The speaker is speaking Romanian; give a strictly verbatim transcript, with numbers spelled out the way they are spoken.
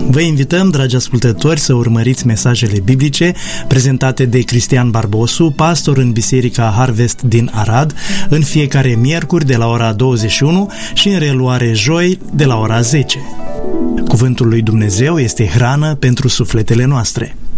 Vă invităm, dragi ascultători, să urmăriți mesajele biblice prezentate de Cristian Barbosu, pastor în Biserica Harvest din Arad, în fiecare miercuri de la ora douăzeci și unu și în reluare joi de la ora zece. Cuvântul lui Dumnezeu este hrană pentru sufletele noastre.